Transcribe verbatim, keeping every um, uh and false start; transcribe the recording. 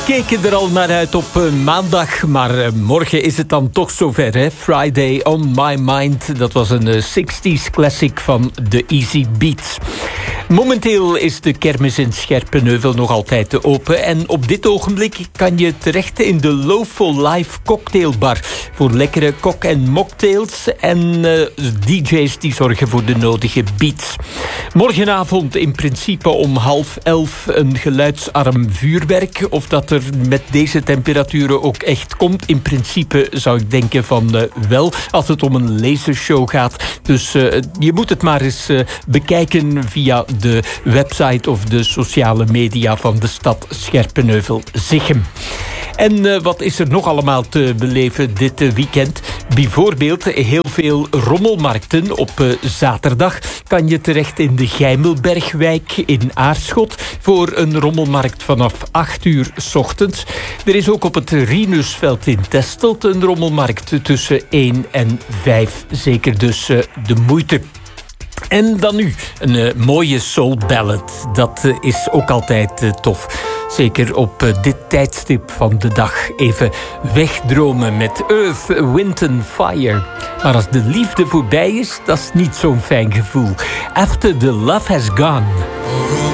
keken er al naar uit op uh, maandag, maar uh, morgen is het dan toch zover, hè? Friday on My Mind, dat was een uh, zestig's classic van The Easy Beats. Momenteel is de kermis in Scherpenheuvel nog altijd open en op dit ogenblik kan je terecht in de Lowful Life cocktailbar voor lekkere kok- en mocktails en uh, D J's die zorgen voor de nodige beats. Morgenavond in principe om half elf een geluidsarm vuurwerk. Of dat er met deze temperaturen ook echt komt, in principe zou ik denken van uh, wel, als het om een lasershow gaat. Dus uh, je moet het maar eens uh, bekijken via de website of de sociale media van de stad Scherpenheuvel-Zichem. En uh, wat is er nog allemaal te beleven dit uh, weekend? Bijvoorbeeld heel veel rommelmarkten. Op uh, zaterdag kan je terecht in de Geimelbergwijk in Aarschot voor een rommelmarkt vanaf acht uur 's ochtends. Er is ook op het Rinusveld in Testelt een rommelmarkt tussen één en vijf. Zeker dus uh, de moeite. En dan nu een uh, mooie soul ballad. Dat uh, is ook altijd uh, tof. Zeker op uh, dit tijdstip van de dag. Even wegdromen met Earth, Wind and Fire. Maar als de liefde voorbij is, dat is niet zo'n fijn gevoel. After the love has gone.